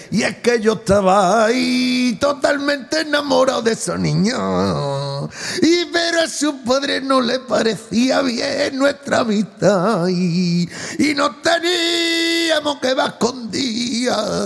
Y es que yo estaba ahí totalmente enamorado de esa niña. Y pero a su padre no le parecía bien nuestra amistad. Y nos teníamos que va escondidas.